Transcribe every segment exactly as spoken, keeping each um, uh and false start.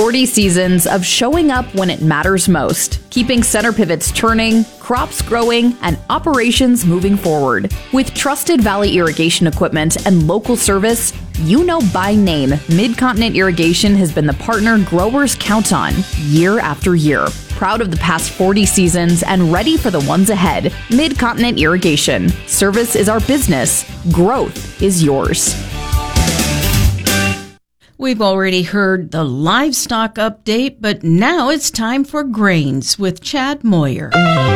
forty seasons of showing up when it matters most, keeping center pivots turning, crops growing, and operations moving forward. With trusted Valley irrigation equipment and local service, you know by name, Mid-Continent Irrigation has been the partner growers count on year after year. Proud of the past forty seasons and ready for the ones ahead. Mid-Continent Irrigation. Service is our business. Growth is yours. We've already heard the livestock update, but now it's time for grains with Chad Moyer.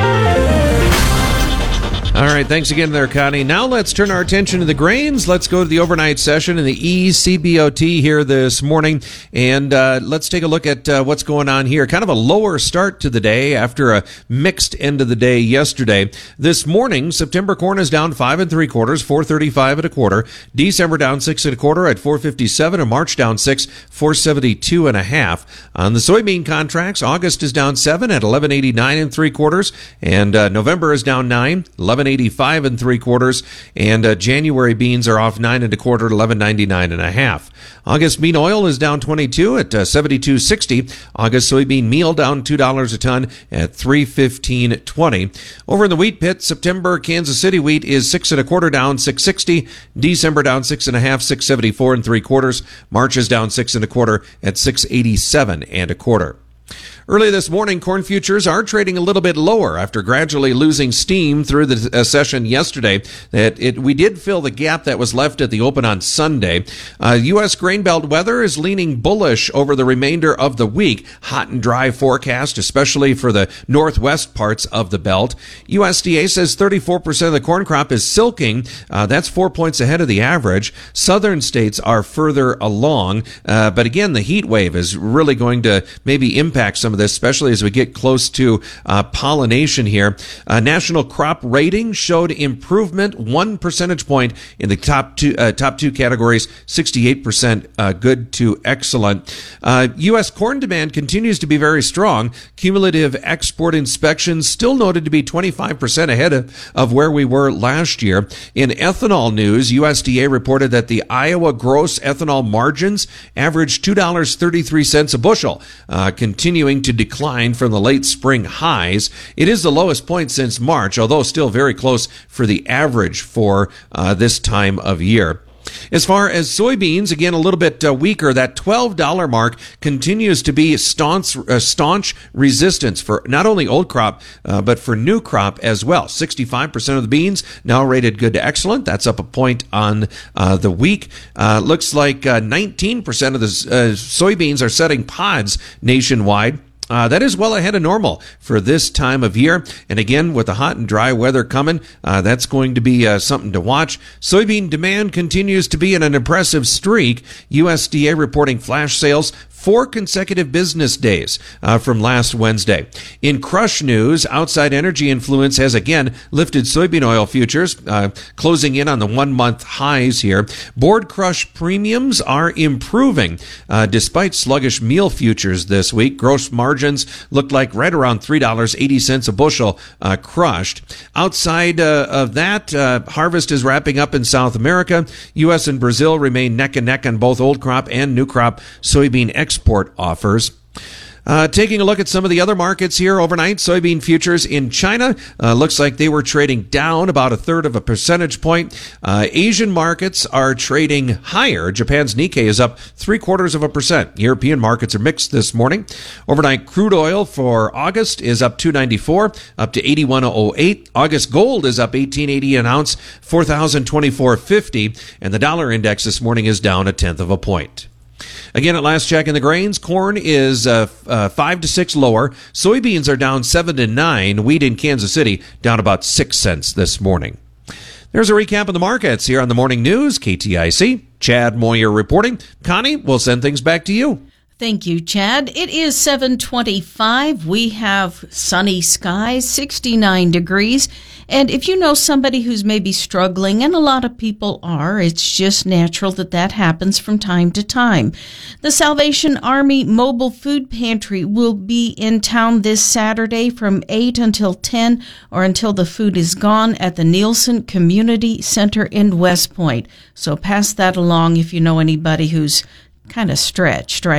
All right, thanks again there, Connie. Now let's turn our attention to the grains. Let's go to the overnight session in the E C B O T here this morning, and uh, let's take a look at uh, what's going on here. Kind of a lower start to the day after a mixed end of the day yesterday. This morning, September corn is down five and three quarters, four thirty-five and a quarter. December down six and a quarter at four fifty-seven, and March down six, four seventy-two and a half. On the soybean contracts, August is down seven at eleven eighty-nine and three quarters, and uh, November is down nine, eleven eighty-five and three quarters, and uh, January beans are off nine and a quarter, eleven ninety-nine and a half. August bean oil is down twenty-two at uh, seventy-two sixty. August soybean meal down two dollars a ton at three fifteen twenty. Over in the wheat pit, September Kansas City wheat is six and a quarter down six sixty. December down six and a half, six seventy-four and three quarters. March is down six and a quarter at six eighty-seven and a quarter. Early this morning, corn futures are trading a little bit lower after gradually losing steam through the uh, session yesterday. That it, we did fill the gap that was left at the open on Sunday. Uh, U S grain belt weather is leaning bullish over the remainder of the week. Hot and dry forecast, especially for the northwest parts of the belt. U S D A says thirty-four percent of the corn crop is silking. Uh, that's four points ahead of the average. Southern states are further along. Uh, but again, the heat wave is really going to maybe impact some of this, especially as we get close to uh, pollination here. Uh, national crop rating showed improvement, one percentage point in the top two uh, top two categories, sixty-eight percent uh, good to excellent. Uh, U S corn demand continues to be very strong. Cumulative export inspections still noted to be twenty-five percent ahead of, of where we were last year. In ethanol news, U S D A reported that the Iowa gross ethanol margins averaged two dollars and thirty-three cents a bushel, uh, continuing to decline from the late spring highs. It is the lowest point since March, although still very close for the average for uh, this time of year. As far as soybeans, again, a little bit uh, weaker. That twelve dollars mark continues to be staunch, uh, staunch resistance for not only old crop, uh, but for new crop as well. sixty-five percent of the beans now rated good to excellent. That's up a point on uh, the week. Uh, looks like uh, nineteen percent of the uh, soybeans are setting pods nationwide. Uh, that is well ahead of normal for this time of year. And again, with the hot and dry weather coming, uh, that's going to be uh, something to watch. Soybean demand continues to be in an impressive streak. U S D A reporting flash sales four consecutive business days uh, from last Wednesday. In crush news, outside energy influence has again lifted soybean oil futures, uh, closing in on the one-month highs here. Board crush premiums are improving uh, despite sluggish meal futures this week. Gross margins looked like right around three dollars and eighty cents a bushel uh, crushed. Outside uh, of that, uh, harvest is wrapping up in South America. U S and Brazil remain neck and neck on both old crop and new crop soybean exports. Export offers. Uh, taking a look at some of the other markets here overnight, soybean futures in China uh, looks like they were trading down about a third of a percentage point. Uh, Asian markets are trading higher. Japan's Nikkei is up three quarters of a percent. European markets are mixed this morning. Overnight crude oil for August is up two ninety-four, up to eighty-one oh eight. August gold is up eighteen eighty an ounce, four thousand twenty-four fifty, and the dollar index this morning is down a tenth of a point. Again, at last check in the grains, corn is uh, uh, five to six lower. Soybeans are down seven to nine. Wheat in Kansas City down about six cents this morning. There's a recap of the markets here on the Morning News, K T I C. Chad Moyer reporting. Connie, we'll send things back to you. Thank you, Chad. It is seven twenty-five. We have sunny skies, sixty-nine degrees. And if you know somebody who's maybe struggling, and a lot of people are, it's just natural that that happens from time to time. The Salvation Army Mobile Food Pantry will be in town this Saturday from eight until ten, or until the food is gone, at the Nielsen Community Center in West Point. So pass that along if you know anybody who's kind of stretched right